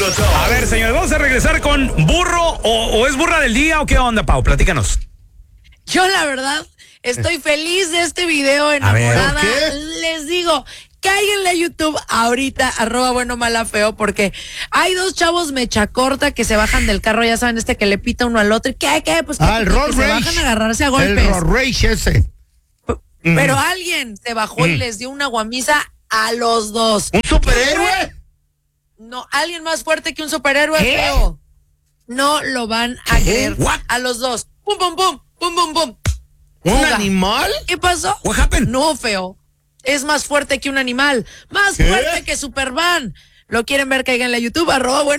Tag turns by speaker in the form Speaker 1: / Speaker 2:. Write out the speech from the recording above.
Speaker 1: A ver, señores, vamos a regresar con burro o es burra del día o qué onda, Pau, platícanos.
Speaker 2: Yo la verdad estoy feliz de este video, enamorada. Les digo, cáiganle a YouTube ahorita, @buenomalafeo, porque hay dos chavos mecha corta que se bajan del carro, ya saben, que le pita uno al otro. ¿Qué? Pues
Speaker 3: el road
Speaker 2: se
Speaker 3: rage.
Speaker 2: bajan a agarrarse a golpes.
Speaker 3: El road rage ese.
Speaker 2: Pero alguien se bajó y les dio una guamisa a los dos.
Speaker 3: ¿Un superhéroe?
Speaker 2: No, alguien más fuerte que un superhéroe, feo. No lo van a creer.
Speaker 1: What?
Speaker 2: A los dos. Pum, pum, pum, pum, pum, pum.
Speaker 3: ¿Un
Speaker 2: Fuga.
Speaker 3: animal?
Speaker 2: ¿Qué pasó?
Speaker 1: What happened?
Speaker 2: No, feo. Es más fuerte que un animal. Más fuerte que Superman. ¿Lo quieren ver? Cáiganle a YouTube, @bueno.